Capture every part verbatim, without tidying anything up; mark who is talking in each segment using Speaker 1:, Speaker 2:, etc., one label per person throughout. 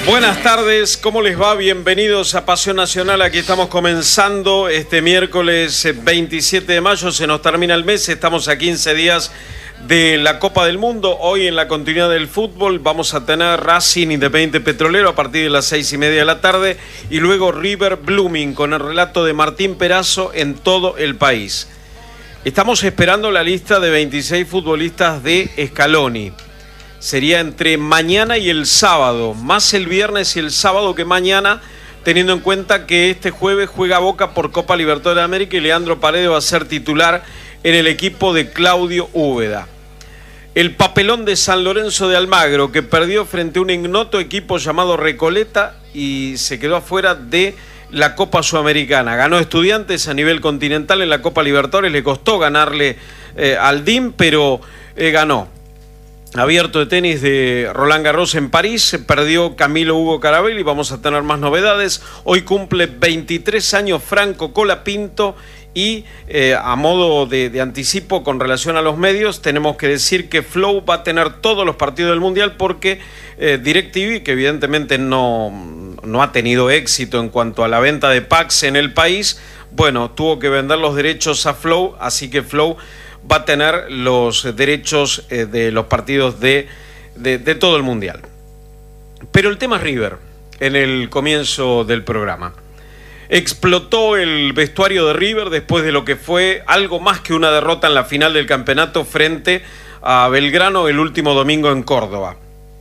Speaker 1: Buenas tardes, ¿cómo les va? Bienvenidos a Pasión Nacional. Aquí estamos comenzando este miércoles veintisiete de mayo, se nos termina el mes, estamos a quince días de la Copa del Mundo. Hoy en la continuidad del fútbol vamos a tener Racing Independiente Petrolero a partir de las seis y media de la tarde y luego River Blooming con el relato de Martín Perazo en todo el país. Estamos esperando la lista de veintiséis futbolistas de Scaloni. Sería entre mañana y el sábado, más el viernes y el sábado que mañana, teniendo en cuenta que este jueves juega Boca por Copa Libertadores de América y Leandro Paredes va a ser titular en el equipo de Claudio Úbeda. El papelón de San Lorenzo de Almagro, que perdió frente a un ignoto equipo llamado Recoleta y se quedó afuera de la Copa Sudamericana. Ganó Estudiantes a nivel continental en la Copa Libertadores, le costó ganarle eh, al D I M, pero eh, ganó. Abierto de tenis de Roland Garros en París, perdió Camilo Hugo Carabelli, vamos a tener más novedades. Hoy cumple veintitrés años Franco Colapinto y eh, a modo de, de anticipo con relación a los medios, tenemos que decir que Flow va a tener todos los partidos del Mundial porque eh, DirecTV, que evidentemente no, no ha tenido éxito en cuanto a la venta de packs en el país, bueno, tuvo que vender los derechos a Flow, así que Flow va a tener los derechos eh, de los partidos de, de, de todo el Mundial. Pero el tema es River, en el comienzo del programa. Explotó el vestuario de River después de lo que fue algo más que una derrota en la final del campeonato frente a Belgrano el último domingo en Córdoba.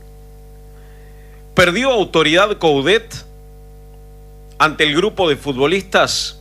Speaker 1: ¿Perdió autoridad Coudet ante el grupo de futbolistas?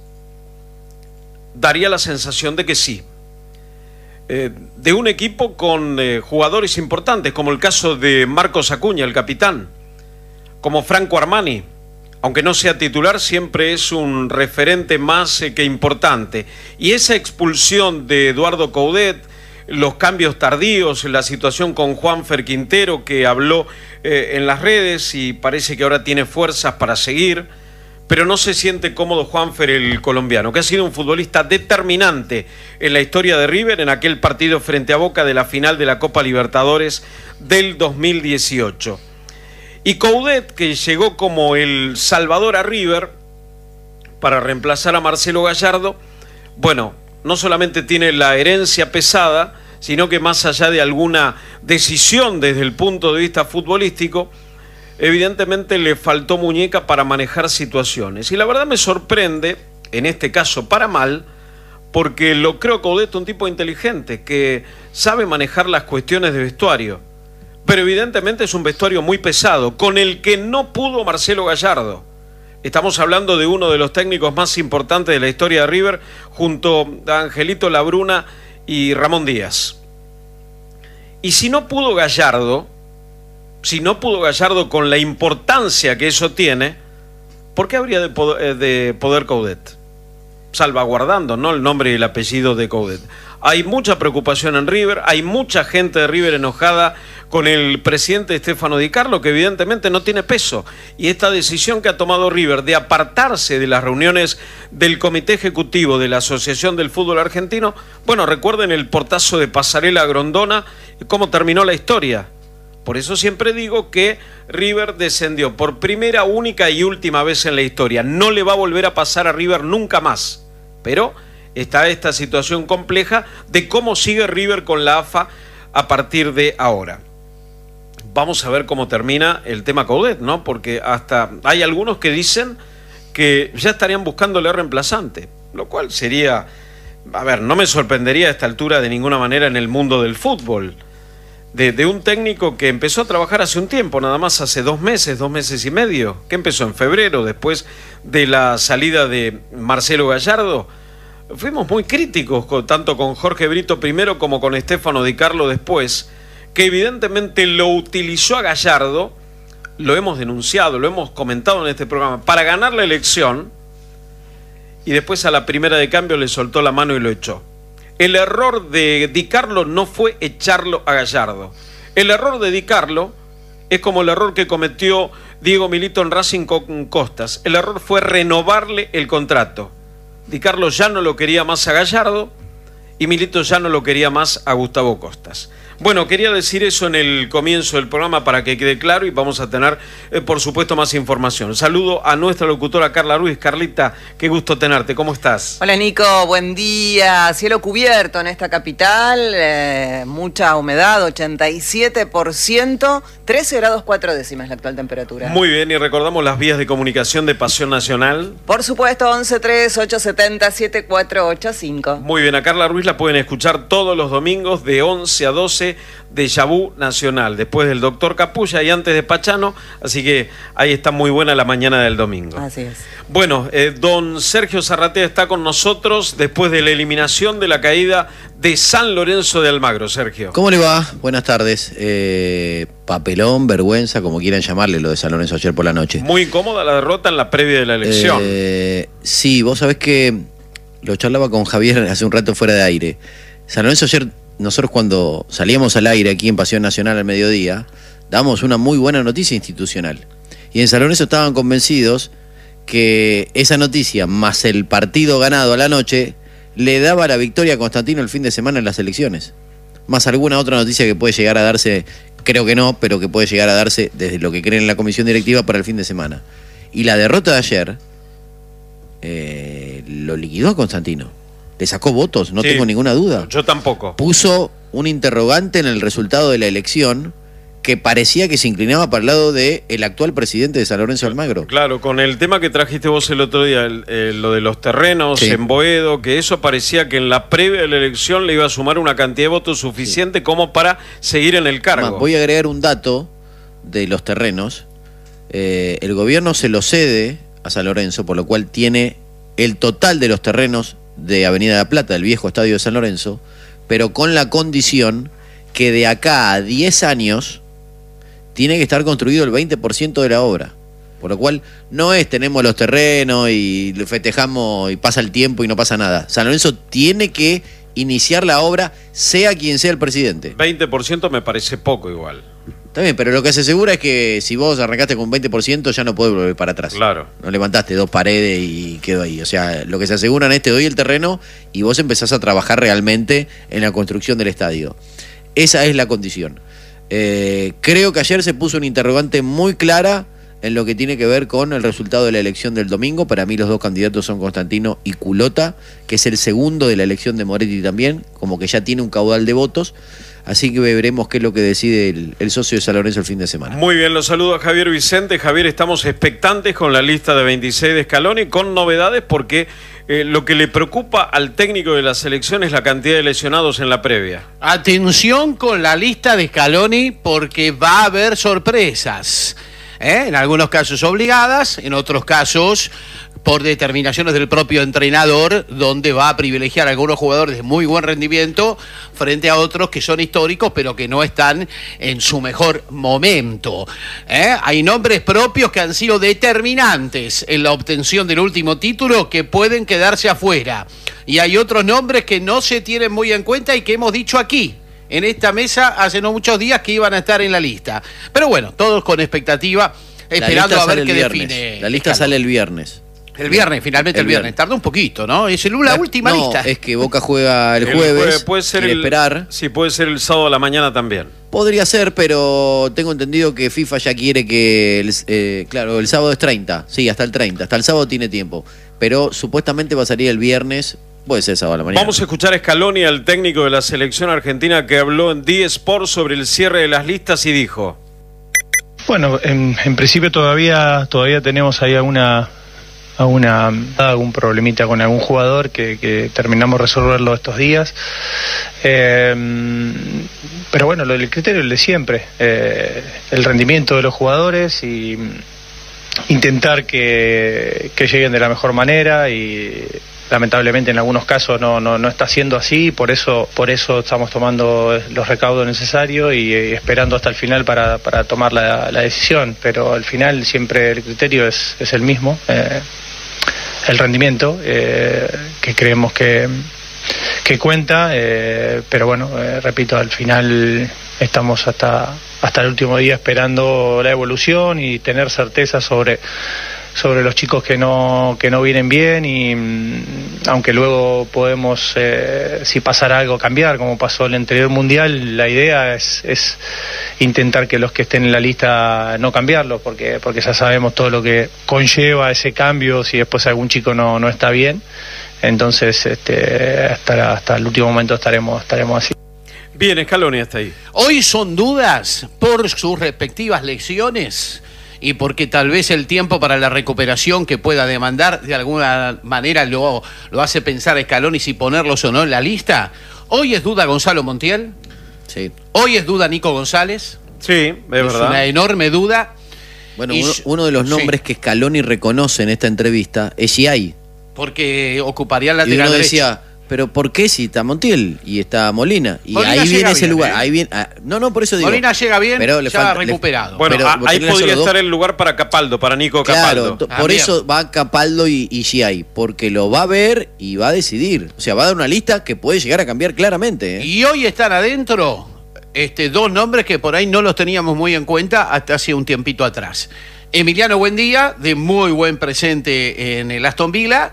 Speaker 1: Daría la sensación de que sí. Eh, de un equipo con eh, jugadores importantes, como el caso de Marcos Acuña, el capitán, como Franco Armani, aunque no sea titular, siempre es un referente más eh, que importante. Y esa expulsión de Eduardo Coudet, los cambios tardíos, la situación con Juanfer Quintero, que habló eh, en las redes y parece que ahora tiene fuerzas para seguir, pero no se siente cómodo Juanfer, el colombiano, que ha sido un futbolista determinante en la historia de River en aquel partido frente a Boca de la final de la Copa Libertadores del dos mil dieciocho. Y Coudet, que llegó como el salvador a River para reemplazar a Marcelo Gallardo, bueno, no solamente tiene la herencia pesada, sino que más allá de alguna decisión desde el punto de vista futbolístico, evidentemente le faltó muñeca para manejar situaciones. Y la verdad me sorprende, en este caso para mal, porque lo creo Coudet un tipo inteligente, que sabe manejar las cuestiones de vestuario. Pero evidentemente es un vestuario muy pesado, con el que no pudo Marcelo Gallardo. Estamos hablando de uno de los técnicos más importantes de la historia de River, junto a Angelito Labruna y Ramón Díaz. Y si no pudo Gallardo, si no pudo Gallardo con la importancia que eso tiene, ¿por qué habría de poder, de poder Coudet? Salvaguardando, ¿no?, el nombre y el apellido de Coudet. Hay mucha preocupación en River, hay mucha gente de River enojada con el presidente Stefano Di Carlo, que evidentemente no tiene peso. Y esta decisión que ha tomado River de apartarse de las reuniones del Comité Ejecutivo de la Asociación del Fútbol Argentino, bueno, recuerden el portazo de Pasarela a Grondona, cómo terminó la historia. Por eso siempre digo que River descendió por primera, única y última vez en la historia. No le va a volver a pasar a River nunca más. Pero está esta situación compleja de cómo sigue River con la A F A a partir de ahora. Vamos a ver cómo termina el tema Coudet, ¿no? Porque hasta hay algunos que dicen que ya estarían buscándole reemplazante, lo cual sería, a ver, no me sorprendería a esta altura de ninguna manera en el mundo del fútbol. De, de un técnico que empezó a trabajar hace un tiempo, nada más hace dos meses, dos meses y medio, que empezó en febrero, después de la salida de Marcelo Gallardo. Fuimos muy críticos, con, tanto con Jorge Brito primero como con Stefano Di Carlo después, que evidentemente lo utilizó a Gallardo, lo hemos denunciado, lo hemos comentado en este programa, para ganar la elección, y después a la primera de cambio le soltó la mano y lo echó. El error de Di Carlo no fue echarlo a Gallardo. El error de Di Carlo es como el error que cometió Diego Milito en Racing con Costas. El error fue renovarle el contrato. Di Carlo ya no lo quería más a Gallardo y Milito ya no lo quería más a Gustavo Costas. Bueno, quería decir eso en el comienzo del programa para que quede claro y vamos a tener, eh, por supuesto, más información. Saludo a nuestra locutora Carla Ruiz. Carlita, qué gusto tenerte. ¿Cómo estás?
Speaker 2: Hola, Nico. Buen día. Cielo cubierto en esta capital. Eh, mucha humedad, ochenta y siete por ciento. trece grados cuatro décimas la actual temperatura.
Speaker 1: Muy bien, y recordamos las vías de comunicación de Pasión Nacional.
Speaker 2: Por supuesto, once tres ocho siete cero siete cuatro ocho cinco.
Speaker 1: Muy bien, a Carla Ruiz la pueden escuchar todos los domingos de once a doce de Yabú Nacional, después del doctor Capulla y antes de Pachano, así que ahí está muy buena la mañana del domingo.
Speaker 2: Así es.
Speaker 1: Bueno, eh, don Sergio Zarratea está con nosotros después de la eliminación de la caída de San Lorenzo de Almagro. Sergio.
Speaker 3: ¿Cómo le va? Buenas tardes. Eh, papelón, vergüenza, como quieran llamarle, lo de San Lorenzo ayer por la noche.
Speaker 1: Muy incómoda la derrota en la previa de la elección.
Speaker 3: Eh, sí, vos sabés que lo charlaba con Javier hace un rato fuera de aire. San Lorenzo ayer, nosotros cuando salíamos al aire aquí en Pasión Nacional al mediodía, dábamos una muy buena noticia institucional. Y en San Lorenzo estaban convencidos que esa noticia, más el partido ganado a la noche, le daba la victoria a Constantino el fin de semana en las elecciones. Más alguna otra noticia que puede llegar a darse, creo que no, pero que puede llegar a darse desde lo que creen en la comisión directiva para el fin de semana. Y la derrota de ayer eh, lo liquidó a Constantino. Le sacó votos, no sí, tengo ninguna duda.
Speaker 1: Yo tampoco.
Speaker 3: Puso un interrogante en el resultado de la elección que parecía que se inclinaba para el lado del actual presidente de San Lorenzo de Almagro.
Speaker 1: Claro, con el tema que trajiste vos el otro día, el, el, lo de los terrenos sí. en Boedo, que eso parecía que en la previa de la elección le iba a sumar una cantidad de votos suficiente sí. como para seguir en el cargo.
Speaker 3: Más, voy a agregar un dato de los terrenos. Eh, el gobierno se lo cede a San Lorenzo, por lo cual tiene el total de los terrenos de Avenida de la Plata, del viejo estadio de San Lorenzo, pero con la condición que de acá a diez años tiene que estar construido el veinte por ciento de la obra. Por lo cual no es tenemos los terrenos y lo festejamos y pasa el tiempo y no pasa nada. San Lorenzo tiene que iniciar la obra, sea quien sea el presidente.
Speaker 1: veinte por ciento me parece poco igual.
Speaker 3: Está bien, pero lo que se asegura es que si vos arrancaste con veinte por ciento ya no podés volver para atrás.
Speaker 1: Claro.
Speaker 3: No levantaste dos paredes y quedó ahí. O sea, lo que se aseguran es te doy el terreno y vos empezás a trabajar realmente en la construcción del estadio. Esa es la condición. Eh, creo que ayer se puso una interrogante muy clara en lo que tiene que ver con el resultado de la elección del domingo. Para mí los dos candidatos son Constantino y Culota, que es el segundo de la elección de Moretti también, como que ya tiene un caudal de votos. Así que veremos qué es lo que decide el, el socio de San Lorenzo el fin de semana.
Speaker 1: Muy bien, los saludo a Javier Vicente. Javier, estamos expectantes con la lista de veintiséis de Scaloni, con novedades porque eh, lo que le preocupa al técnico de la selección es la cantidad de lesionados en la previa.
Speaker 4: Atención con la lista de Scaloni porque va a haber sorpresas. ¿Eh? En algunos casos obligadas, en otros casos por determinaciones del propio entrenador, donde va a privilegiar a algunos jugadores de muy buen rendimiento frente a otros que son históricos pero que no están en su mejor momento. ¿Eh? Hay nombres propios que han sido determinantes en la obtención del último título que pueden quedarse afuera. Y hay otros nombres que no se tienen muy en cuenta y que hemos dicho aquí en esta mesa hace no muchos días que iban a estar en la lista. Pero bueno, todos con expectativa, esperando a ver qué define.
Speaker 3: La lista sale el viernes.
Speaker 4: El viernes, finalmente el, el viernes. viernes. Tardó un poquito, ¿no? Es el, la última
Speaker 3: no,
Speaker 4: lista.
Speaker 3: Es que Boca juega el jueves. El jueves
Speaker 1: puede ser el,
Speaker 3: esperar.
Speaker 1: Sí, puede ser el sábado a la mañana también.
Speaker 3: Podría ser, pero tengo entendido que FIFA ya quiere que, el, eh, claro, el sábado es treinta. Sí, hasta el treinta. Hasta el sábado tiene tiempo. Pero supuestamente va a salir el viernes. Puede ser sábado a la mañana.
Speaker 1: Vamos a escuchar a Scaloni, al técnico de la selección argentina, que habló en D Sport sobre el cierre de las listas y dijo:
Speaker 5: Bueno, en, en principio todavía todavía tenemos ahí alguna, alguna algún problemita con algún jugador que, que terminamos de resolverlo estos días. Eh, pero bueno, lo, el criterio es el de siempre. Eh, el rendimiento de los jugadores y intentar que, que lleguen de la mejor manera y lamentablemente en algunos casos no, no, no está siendo así, por eso por eso estamos tomando los recaudos necesarios y, y esperando hasta el final para, para tomar la, la decisión, pero al final siempre el criterio es, es el mismo, eh, el rendimiento, eh, que creemos que, que cuenta, eh, pero bueno, eh, repito, al final estamos hasta, hasta el último día esperando la evolución y tener certeza sobre sobre los chicos que no que no vienen bien y aunque luego podemos, eh, si pasara algo, cambiar, como pasó el anterior mundial, la idea es, es intentar que los que estén en la lista no cambiarlos, porque porque ya sabemos todo lo que conlleva ese cambio si después algún chico no, no está bien. Entonces, este, hasta, hasta el último momento estaremos, estaremos así.
Speaker 1: Bien, Scaloni hasta ahí.
Speaker 4: Hoy son dudas por sus respectivas lesiones y porque tal vez el tiempo para la recuperación que pueda demandar de alguna manera lo, lo hace pensar a Scaloni si ponerlos o no en la lista. Hoy es duda Gonzalo Montiel.
Speaker 3: Sí.
Speaker 4: Hoy es duda Nico González.
Speaker 1: Sí, es,
Speaker 4: es
Speaker 1: verdad.
Speaker 4: una enorme duda.
Speaker 3: Bueno,
Speaker 4: Y
Speaker 3: uno,
Speaker 4: yo-
Speaker 3: uno de los nombres
Speaker 4: sí.
Speaker 3: que Scaloni reconoce en esta entrevista es Giai.
Speaker 4: Porque ocuparía el
Speaker 3: Y
Speaker 4: lateral
Speaker 3: uno
Speaker 4: derecho.
Speaker 3: decía, pero ¿por qué si está Montiel y está Molina? Y
Speaker 4: Molina
Speaker 3: ahí
Speaker 4: llega
Speaker 3: viene ese
Speaker 4: bien,
Speaker 3: lugar.
Speaker 4: ¿eh?
Speaker 3: Ahí viene, ah, no, no, por eso digo.
Speaker 4: Molina llega bien,
Speaker 3: pero le
Speaker 4: ya
Speaker 3: falta- le-
Speaker 4: recuperado.
Speaker 1: Bueno,
Speaker 3: Pero
Speaker 1: a- ahí
Speaker 3: tenía
Speaker 1: podría
Speaker 3: solo
Speaker 1: estar
Speaker 3: dos.
Speaker 1: el lugar para Capaldo, para Nico
Speaker 3: Claro,
Speaker 1: Capaldo.
Speaker 3: to-
Speaker 4: Ah,
Speaker 3: por
Speaker 4: bien.
Speaker 3: eso va Capaldo y, y Giai, porque lo va a ver y va a decidir. O sea, va a dar una lista que puede llegar a cambiar claramente. ¿eh?
Speaker 4: Y hoy están adentro este, dos nombres que por ahí no los teníamos muy en cuenta hasta hace un tiempito atrás. Emiliano Buendía, de muy buen presente en el Aston Villa,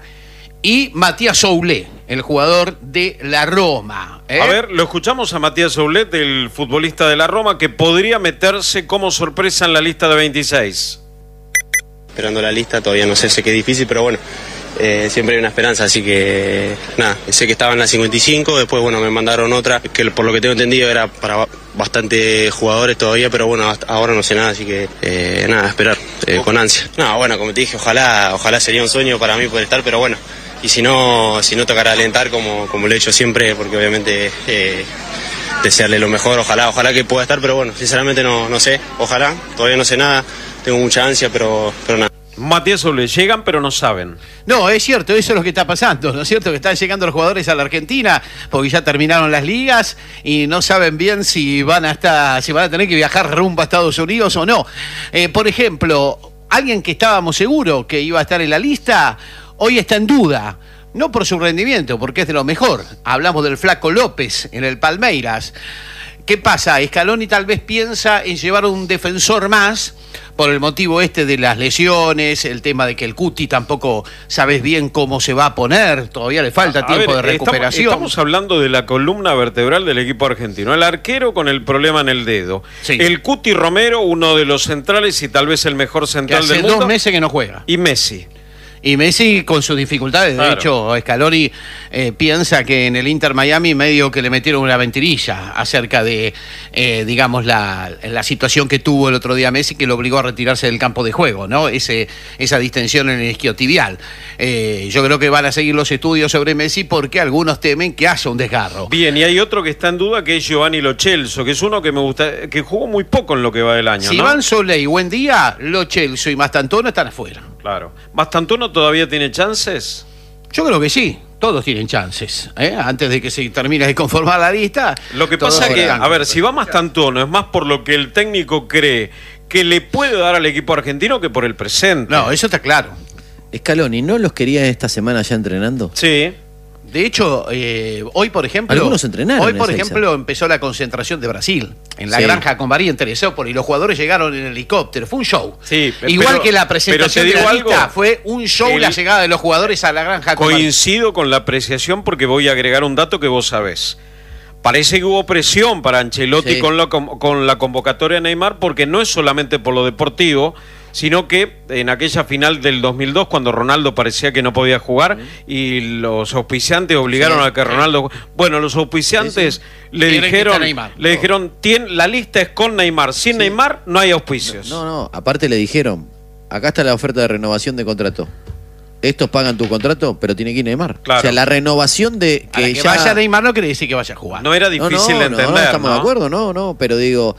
Speaker 4: y Matías Soulé, el jugador de la Roma. ¿eh?
Speaker 1: A ver, lo escuchamos a Matías Soulet, el futbolista de la Roma, que podría meterse como sorpresa en la lista de veintiséis.
Speaker 6: Esperando la lista, todavía no sé, sé que es difícil, pero bueno, eh, siempre hay una esperanza, así que nada, sé que estaba en la cincuenta y cinco, después bueno, me mandaron otra, que por lo que tengo entendido era para bastante jugadores todavía, pero bueno, hasta ahora no sé nada, así que eh, nada, esperar, eh, con ansia. No, bueno, como te dije, ojalá, ojalá sería un sueño para mí poder estar, pero bueno, y si no, si no tocará alentar como, como lo he hecho siempre, porque obviamente eh, desearle lo mejor, ojalá, ojalá que pueda estar, pero bueno, sinceramente no, no sé, ojalá, todavía no sé nada, tengo mucha ansia, pero, pero nada.
Speaker 1: Matías Soulet, llegan pero no saben.
Speaker 4: No, es cierto, eso es lo que está pasando, ¿no es cierto? Que están llegando los jugadores a la Argentina porque ya terminaron las ligas y no saben bien si van a estar, si van a tener que viajar rumbo a Estados Unidos o no. Eh, por ejemplo, alguien que estábamos seguros que iba a estar en la lista, hoy está en duda. No por su rendimiento, porque es de lo mejor. Hablamos del Flaco López en el Palmeiras. ¿Qué pasa? Scaloni tal vez piensa en llevar un defensor más por el motivo este de las lesiones, el tema de que el Cuti tampoco sabes bien cómo se va a poner, todavía le falta
Speaker 1: A
Speaker 4: tiempo
Speaker 1: ver,
Speaker 4: de recuperación.
Speaker 1: Estamos, estamos hablando de la columna vertebral del equipo argentino. El arquero con el problema en el dedo.
Speaker 4: Sí.
Speaker 1: El Cuti Romero, uno de los centrales y tal vez el mejor
Speaker 4: que
Speaker 1: central
Speaker 4: hace
Speaker 1: del mundo.
Speaker 4: dos meses que no juega.
Speaker 1: Y Messi.
Speaker 4: Y Messi con sus dificultades,
Speaker 1: Claro.
Speaker 4: de hecho, Scaloni eh, piensa que en el Inter Miami medio que le metieron una ventirilla acerca de, eh, digamos, la, la situación que tuvo el otro día Messi que lo obligó a retirarse del campo de juego, ¿no? Ese, esa distensión en el isquiotibial. Eh, yo creo que van a seguir los estudios sobre Messi porque algunos temen que haya un desgarro.
Speaker 1: Bien, y hay otro que está en duda que es Giovanni Lo Celso, que es uno que me gusta, que jugó muy poco en lo que va del año,
Speaker 4: Si
Speaker 1: ¿no?
Speaker 4: Van Soley, buen día, Lo Celso y Mastantuono están afuera.
Speaker 1: Claro. ¿Mastantuono todavía tiene chances?
Speaker 4: Yo creo que sí, todos tienen chances. ¿eh? Antes de que se termine de conformar la lista.
Speaker 1: Lo que
Speaker 4: todos
Speaker 1: pasa es que,
Speaker 4: están.
Speaker 1: a ver, si va Mastantuono es más por lo que el técnico cree que le puede dar al equipo argentino que por el presente.
Speaker 4: No, eso está claro.
Speaker 3: Scaloni, ¿no los quería esta semana ya entrenando?
Speaker 1: Sí.
Speaker 4: De hecho, eh, hoy, por ejemplo.
Speaker 3: Algunos entrenaron
Speaker 4: Hoy,
Speaker 3: en
Speaker 4: por
Speaker 3: Ezeiza.
Speaker 4: ejemplo, empezó la concentración de Brasil en la
Speaker 3: Sí.
Speaker 4: granja con María en Teresópolis. Los jugadores llegaron en helicóptero. Fue un show.
Speaker 1: Sí,
Speaker 4: Igual
Speaker 1: pero-
Speaker 4: que la
Speaker 1: pero
Speaker 4: presentación
Speaker 1: te
Speaker 4: de
Speaker 1: digo
Speaker 4: la lista,
Speaker 1: algo,
Speaker 4: fue un show
Speaker 1: el-
Speaker 4: la llegada de los jugadores a la granja con María.
Speaker 1: Coincido con la apreciación porque voy a agregar un dato que vos sabés. Parece que hubo presión para Ancelotti
Speaker 3: Sí.
Speaker 1: con, la, con, con la convocatoria de Neymar porque no es solamente por lo deportivo, sino que en aquella final del dos mil dos, cuando Ronaldo parecía que no podía jugar y los auspiciantes obligaron
Speaker 3: Sí.
Speaker 1: a que Ronaldo... Bueno, los auspiciantes
Speaker 3: Sí,
Speaker 1: le
Speaker 4: Quieren que
Speaker 1: dijeron,
Speaker 4: esté Neymar.
Speaker 1: le dijeron "Tien- la lista es con Neymar, sin Neymar no hay auspicios.
Speaker 3: No, no, aparte le dijeron, acá está la oferta de renovación de contrato. Estos pagan tu contrato, pero tiene que ir Neymar.
Speaker 1: Claro.
Speaker 3: O sea, la renovación de
Speaker 4: A la
Speaker 3: que,
Speaker 4: que
Speaker 3: ya...
Speaker 4: vaya Neymar no quiere decir que vaya a jugar.
Speaker 1: No era
Speaker 3: No,
Speaker 1: difícil
Speaker 3: no,
Speaker 1: de
Speaker 3: no,
Speaker 1: entender,
Speaker 3: no, estamos
Speaker 1: ¿no?
Speaker 3: de acuerdo, no, no, pero digo,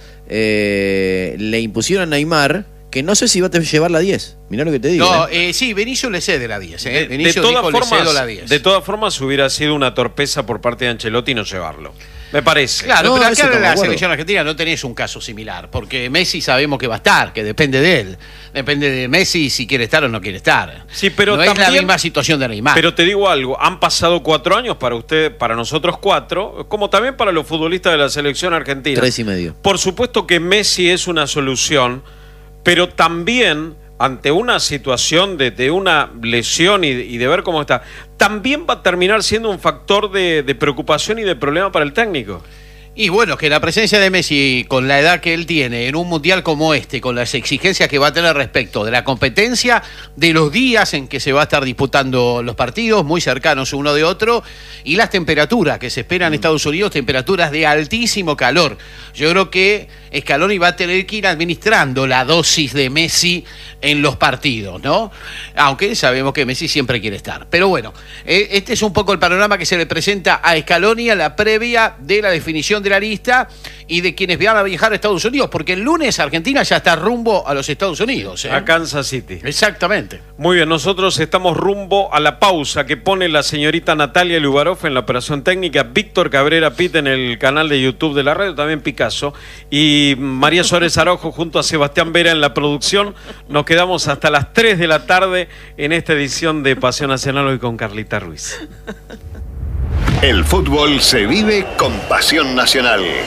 Speaker 3: eh, le impusieron a Neymar que no sé si va a llevar la diez. Mirá lo que te digo.
Speaker 4: No,
Speaker 3: ¿eh?
Speaker 4: eh, sí, Benicio le cede la diez. ¿eh?
Speaker 1: De, de
Speaker 4: Benicio
Speaker 1: todas
Speaker 4: dijo, le cedo la
Speaker 1: formas,
Speaker 4: diez.
Speaker 1: de todas formas hubiera sido una torpeza por parte de Ancelotti no llevarlo. Me parece.
Speaker 4: Claro,
Speaker 3: No,
Speaker 4: pero
Speaker 3: eso
Speaker 4: acá
Speaker 3: estamos
Speaker 4: en
Speaker 3: de
Speaker 4: la
Speaker 3: acuerdo.
Speaker 4: selección argentina no tenés un caso similar, porque Messi sabemos que va a estar, que depende de él. Depende de Messi si quiere estar o no quiere estar.
Speaker 1: Sí, pero
Speaker 4: no es la
Speaker 1: también-
Speaker 4: misma situación de Neymar.
Speaker 1: Pero te digo algo, han pasado cuatro años para usted, para nosotros cuatro, como también para los futbolistas de la selección argentina.
Speaker 3: Tres y medio.
Speaker 1: Por supuesto que Messi es una solución, pero también ante una situación de, de una lesión y, y de ver cómo está, también va a terminar siendo un factor de, de preocupación y de problema para el técnico.
Speaker 4: Y bueno, que la presencia de Messi con la edad que él tiene en un mundial como este, con las exigencias que va a tener respecto de la competencia, de los días en que se va a estar disputando los partidos, muy cercanos uno de otro, y las temperaturas que se esperan en Estados Unidos, temperaturas de altísimo calor. Yo creo que Scaloni va a tener que ir administrando la dosis de Messi en los partidos, ¿no? Aunque sabemos que Messi siempre quiere estar. Pero bueno, eh, este es un poco el panorama que se le presenta a Scaloni a la previa de la definición de la lista y de quienes van a viajar a Estados Unidos, porque el lunes Argentina ya está rumbo a los Estados Unidos, ¿eh?
Speaker 1: A Kansas City.
Speaker 4: Exactamente.
Speaker 1: Muy bien, nosotros estamos rumbo a la pausa que pone la señorita Natalia Lubarov en la operación técnica, Víctor Cabrera Pit en el canal de YouTube de la radio, también Picasso, y María Suárez Araujo junto a Sebastián Vera en la producción. Nos quedamos hasta las tres de la tarde en esta edición de Pasión Nacional, hoy con Carlita Ruiz.
Speaker 7: El fútbol se vive con Pasión Nacional.